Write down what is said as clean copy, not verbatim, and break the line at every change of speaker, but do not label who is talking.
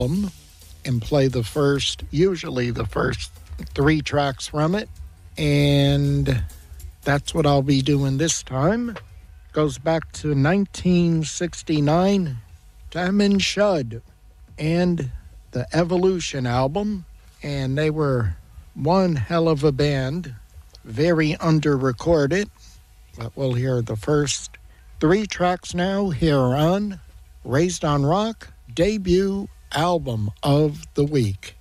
and play usually the first 3 tracks from it. And that's what I'll be doing this time. Goes back to 1969, Diamond Shud and the Evolution album. And they were one hell of a band, very under-recorded. But we'll hear the first 3 tracks now here on Raised on Rock, debut album of the week.